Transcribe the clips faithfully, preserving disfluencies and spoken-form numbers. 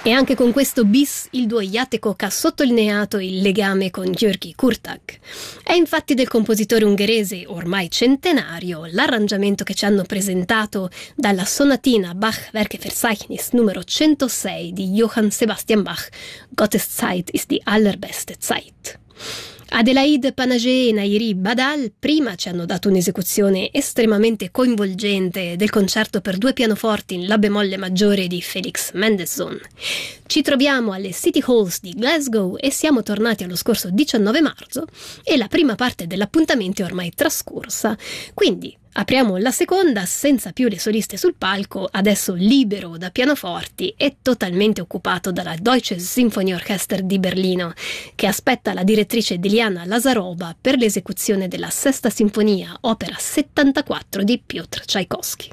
E anche con questo bis il duo Játékok ha sottolineato il legame con György Kurtág. È infatti del compositore ungherese ormai centenario l'arrangiamento che ci hanno presentato dalla sonatina Bach Werkeverzeichnis numero centosei di Johann Sebastian Bach, Gottes Zeit ist die allerbeste Zeit. Adelaide Panagé e Nairi Badal prima ci hanno dato un'esecuzione estremamente coinvolgente del concerto per due pianoforti in La bemolle maggiore di Felix Mendelssohn. Ci troviamo alle City Halls di Glasgow e siamo tornati allo scorso diciannove marzo e la prima parte dell'appuntamento è ormai trascorsa, quindi apriamo la seconda senza più le soliste sul palco, adesso libero da pianoforti e totalmente occupato dalla Deutsches Sinfonieorchester di Berlino, che aspetta la direttrice Dilyana Lazarova per l'esecuzione della Sesta Sinfonia, opera settantaquattro di Piotr Čajkovskij.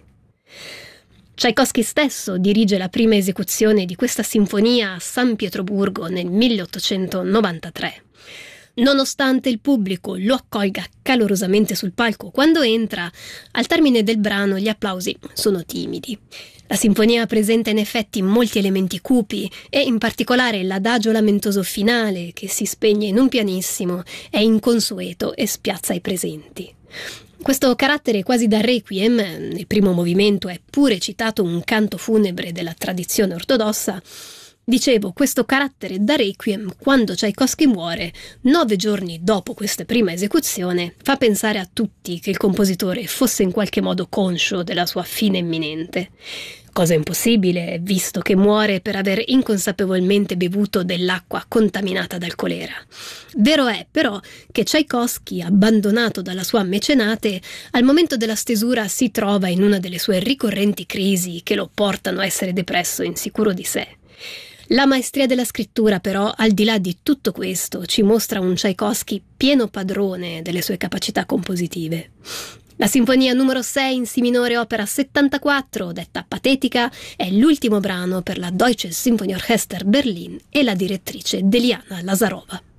Čajkovskij stesso dirige la prima esecuzione di questa sinfonia a San Pietroburgo nel milleottocentonovantatré. Nonostante il pubblico lo accolga calorosamente sul palco quando entra, al termine del brano gli applausi sono timidi. La sinfonia presenta in effetti molti elementi cupi e in particolare l'adagio lamentoso finale, che si spegne in un pianissimo, è inconsueto e spiazza i presenti. Questo carattere quasi da requiem, nel primo movimento è pure citato un canto funebre della tradizione ortodossa. Dicevo, questo carattere da requiem, quando Čajkovskij muore, nove giorni dopo questa prima esecuzione, fa pensare a tutti che il compositore fosse in qualche modo conscio della sua fine imminente. Cosa impossibile, visto che muore per aver inconsapevolmente bevuto dell'acqua contaminata dal colera. Vero è, però, che Čajkovskij, abbandonato dalla sua mecenate, al momento della stesura si trova in una delle sue ricorrenti crisi che lo portano a essere depresso e insicuro di sé. La maestria della scrittura, però, al di là di tutto questo, ci mostra un Čajkovskij pieno padrone delle sue capacità compositive. La sinfonia numero sei in si minore, opera settantaquattro, detta Patetica, è l'ultimo brano per la Deutsches Sinfonieorchester Berlin e la direttrice Dilyana Lazarova.